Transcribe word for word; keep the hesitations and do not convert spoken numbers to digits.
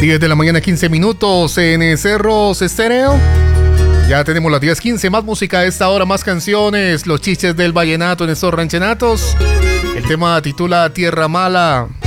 diez de la mañana, quince minutos en Cerros Estéreo. Ya tenemos las diez quince, más música a esta hora, más canciones, los chistes del vallenato en estos ranchenatos. El tema titula Tierra Mala.